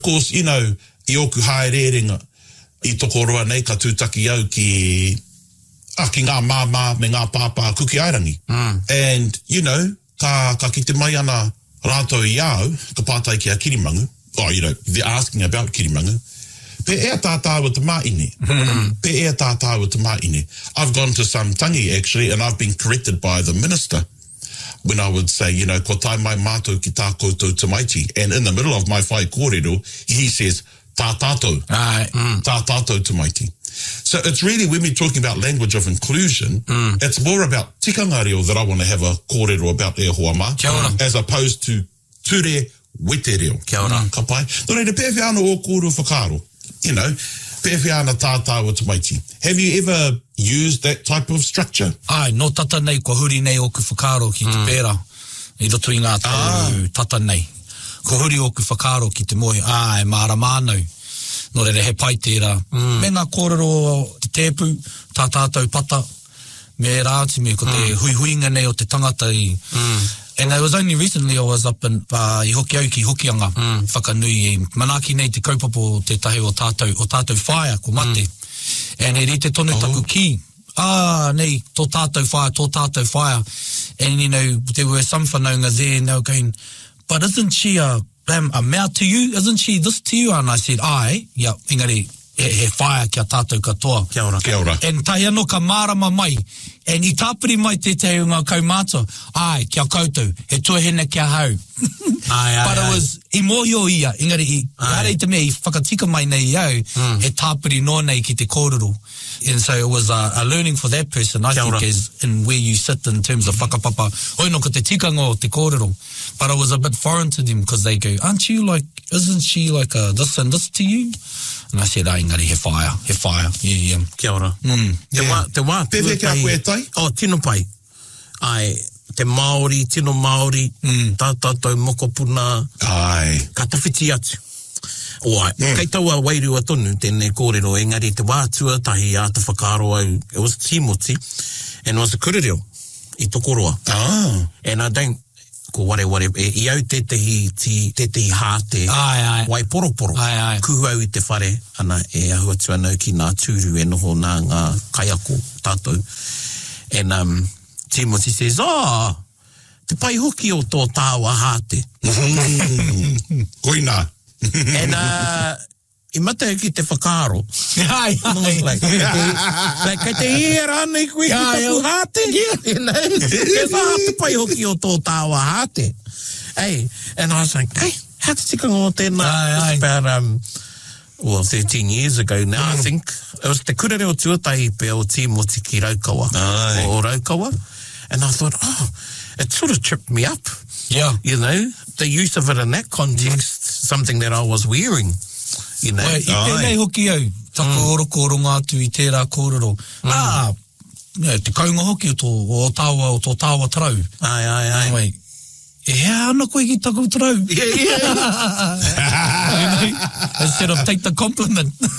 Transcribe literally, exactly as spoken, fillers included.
Of course, you know, I oku haererenga I toko roa nei ka tūtaki au ki, ah, ki ngā māmā me ngā pāpā kuki airangi. Mm. And, you know, ka, ka ki te mai ana rātou I au, ka pātai ki a Kirimangu. Oh, you know, they're asking about Kirimangu. Pe ea tātāua te māine. Mm. Pe ea tātāua te māine. I've gone to some tangi, actually, and I've been corrected by the minister when I would say, you know, ko tai mai mātou ki tā koutou tamaiti. And in the middle of my whai kōrero, he says, tā tātou. Ai. Mm. Tā tātou tamaiti. So it's really, when we're talking about language of inclusion, Mm. it's more about tikanga reo that I want to have a kōrero about e hoa mā, Kia ora. as opposed to ture wete reo. Kia ora. Ka pai. Nō reira, pēwhi ana o kōrero whakaro. You know, pēwhi ana tā tāua tamaiti. Have you ever used that type of structure? Ai, no tata nei, ko huri nei oku whakaro ki te Mm. pēra. I roto I ngā tau Ah. tata nei. Ko huri oku whakaro ki te moe. Ai, māra mānau. Nō reira, he pai tērā. Mm. Me ngā kōrero te tēpu, tā tātou pata, me rāti me ko te Mm. huihuinga nei o te tangata I. Mm. And it was only recently I was up in uh, I hoki au ki Hokianga, Mm. whakanui e manaki nei te kaupapa o te tahi o tātou, o tātou whaia, ko mate. Mm. And e rite tonu taku Oh. ki. Ah, nei, tō tātou whaia, tō tātou whaia. And, you know, there were some whanaunga there and they were going, but isn't she a, um, a mea to you? Isn't she this to you? And I said, ai, yeah, engari, he, he whaia kia tātou katoa. Kia ora. Kia ora. And tai anō ka mārama mai. And I tāpiri mai te te o ngā kaumātua. Ai, kia koutou, he tuahine kia hau. Ai, ai, But it ai. was, I mōhio ia, engari, i harei te mea, I whakatika mai nei au, Mm. he tāpiri nō nei ki te kōrero. And so it was a, a learning for that person, I Kia think, ora. as in where you sit in terms of whakapapa. Oi no ko te tikanga o te kōrero. But it was a bit foreign to them because they go, aren't you like, isn't she like a this and this to you? And I said, ai, engari, he whaia, he whaia. Yeah, yeah. Kia ora. Mm. Te wā, te wā, Pepe kia koe tai? Oh, tino pai. Ai, te Māori, tino Māori, Mm. tā tātou mokopuna, Ai. ka tawhiti atu. Oai, Mm. kei taua wairua tonu, tēnei kōrero, engari te wā tuatahi a te whakaro au, it was Timoti, and it was a kurereo, I tokoroa. Ah. And I don't, ko ware ware, e, I au tetehi, ti, tetehi hāte, Ai, ai. wai poroporo, Ai, ai. kuhu au I te whare, ana e ahua tua nau ki ngā tūru e noho nā ngā kaiako tātou. And um, Timothy says, oh, te pai hoki o tō tāua hāte. Koina. And uh, I mata ki te whakaro. Ai, And I was like, like, kei te hea nei koe ki Yeah, taku yeah. hāte. You know? Ke wha te pai hoki o tō tāua hāte. Hey, and I was like, hey, how te tikanga o tēnā? Ai, ai. About, um, well, thirteen years ago now, I think. It was te kurereo tuatahi pe o Timoti ki Raukawa. Ai. O Raukawa. And I thought, oh, it sort of tripped me up. Yeah. You know, the use of it in that context, something that I was wearing, you know. Wai, I tēnei hoki au, taku mm. oroko ronga atu I tērā kōrero. Mm. Ah, yeah, te kaunga hoki o, tō, o tāua, o tō tāua tarau. Ai, ai, ai. Wai, e hea ana koe ki taku tarau. Yeah, yeah. You know, instead of take the compliment.